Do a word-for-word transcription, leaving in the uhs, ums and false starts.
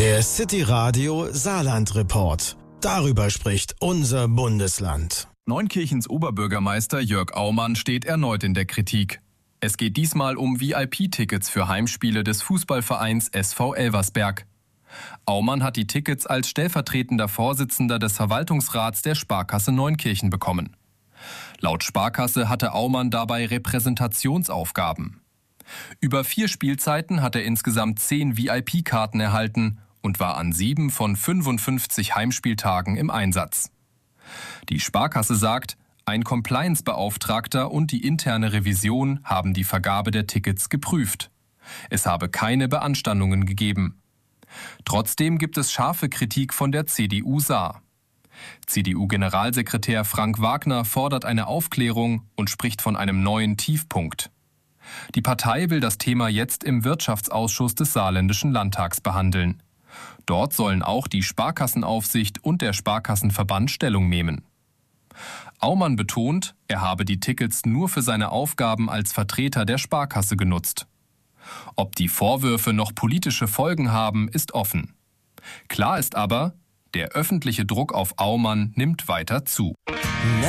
Der City Radio Saarland Report. Darüber spricht unser Bundesland. Neunkirchens Oberbürgermeister Jörg Aumann steht erneut in der Kritik. Es geht diesmal um V I P-Tickets für Heimspiele des Fußballvereins S V Elversberg. Aumann hat die Tickets als stellvertretender Vorsitzender des Verwaltungsrats der Sparkasse Neunkirchen bekommen. Laut Sparkasse hatte Aumann dabei Repräsentationsaufgaben. Über vier Spielzeiten hat er insgesamt zehn V I P-Karten erhalten und war an sieben von fünfundfünfzig Heimspieltagen im Einsatz. Die Sparkasse sagt, ein Compliance-Beauftragter und die interne Revision haben die Vergabe der Tickets geprüft. Es habe keine Beanstandungen gegeben. Trotzdem gibt es scharfe Kritik von der C D U Saar. C D U-Generalsekretär Frank Wagner fordert eine Aufklärung und spricht von einem neuen Tiefpunkt. Die Partei will das Thema jetzt im Wirtschaftsausschuss des Saarländischen Landtags behandeln. Dort sollen auch die Sparkassenaufsicht und der Sparkassenverband Stellung nehmen. Aumann betont, er habe die Tickets nur für seine Aufgaben als Vertreter der Sparkasse genutzt. Ob die Vorwürfe noch politische Folgen haben, ist offen. Klar ist aber, der öffentliche Druck auf Aumann nimmt weiter zu.